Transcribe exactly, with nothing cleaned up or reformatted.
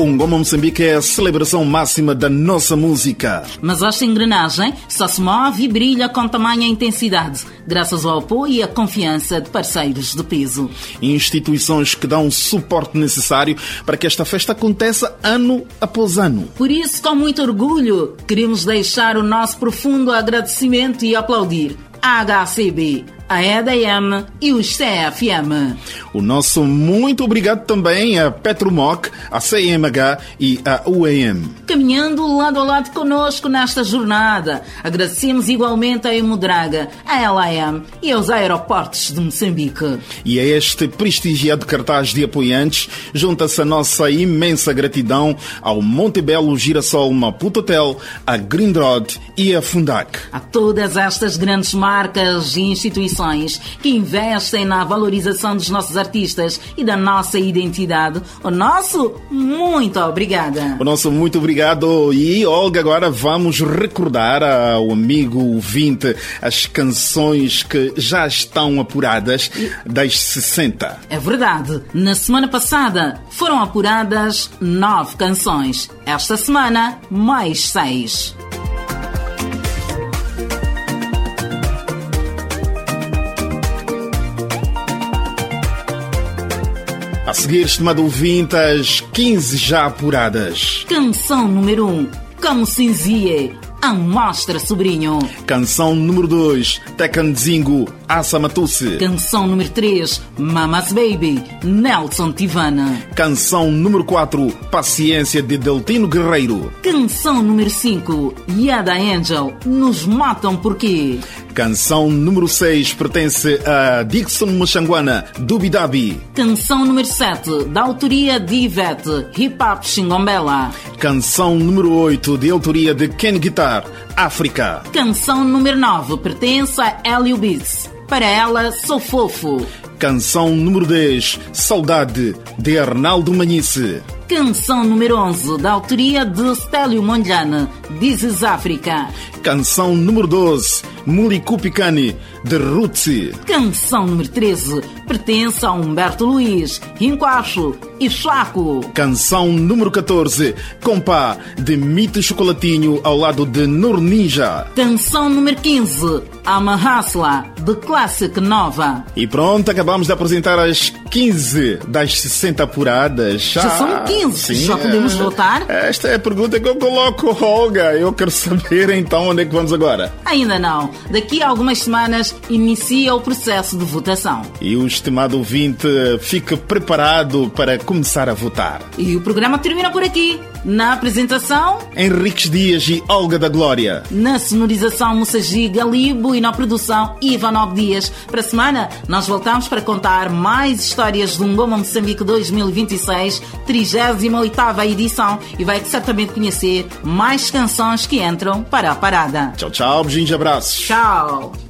O Ngoma Moçambique é a celebração máxima da nossa música. Mas esta engrenagem só se move e brilha com tamanha intensidade, graças ao apoio e à confiança de parceiros de peso. Instituições que dão o suporte necessário para que esta festa aconteça ano após ano. Por isso, com muito orgulho, queremos deixar o nosso profundo agradecimento e aplaudir a H C B, a E D M e os C F M. O nosso muito obrigado também a Petromoc, a C M H e a U E M. Caminhando lado a lado conosco nesta jornada, agradecemos igualmente a Emodraga, a L A M e aos aeroportos de Moçambique. E a este prestigiado cartaz de apoiantes junta-se a nossa imensa gratidão ao Montebello Girassol Maputo Hotel, a Grindrod e a Fundac. A todas estas grandes marcas e instituições que investem na valorização dos nossos artistas e da nossa identidade, o nosso muito obrigada. O nosso muito obrigado. E, Olga, agora vamos recordar ao amigo ouvinte as canções que já estão apuradas das sessenta. É verdade. Na semana passada foram apuradas nove canções. Esta semana, mais seis. A seguir, estimado ouvinte, as quinze já apuradas. Canção número um, Como Cinzie, a Mostra Sobrinho. Canção número dois, Tecanzingo, Assa Matusse. Canção número três, Mama's Baby, Nelson Tivana. Canção número quatro, Paciência, de Deltino Guerreiro. Canção número cinco, Yada Angel, Nos Matam Porquê. Canção número seis pertence a Dixon Muxanguana, Dubidabi. Canção número sete, da autoria de Ivete, Hip Hop Xingombela. Canção número oito, de autoria de Ken Guitar, África. Canção número nove, pertence a Hélio Beats. Para ela, Sou Fofo. Canção número dez, Saudade, de Arnaldo Manice. Canção número onze, da autoria de Stélio Mondlane, This is África. Canção número doze, Muliku Picani, de Rutsi. Canção número treze, pertence a Humberto Luiz, Rinquacho e Chaco. Canção número catorze, Compá, de Mito Chocolatinho, ao lado de Nur Ninja. Canção número quinze, Ama Hasla, de Classic Nova. E pronto, acabamos de apresentar as quinze das sessenta apuradas. Já, Já são quinze, sim, já podemos votar? Esta é a pergunta que eu coloco, Olga. Eu quero saber então onde é que vamos agora. Ainda não. Daqui a algumas semanas inicia o processo de votação. E o estimado ouvinte fica preparado para começar a votar. E o programa termina por aqui. Na apresentação, Henriques Dias e Olga da Glória. Na sonorização, Moçagi Galibo, e na produção, Ivanov Dias. Para a semana, nós voltamos para contar mais histórias do Ngoma Moçambique dois mil e vinte e seis, trigésima oitava edição, e vai certamente conhecer mais canções que entram para a parada. Tchau, tchau, beijinhos e abraços. Tchau.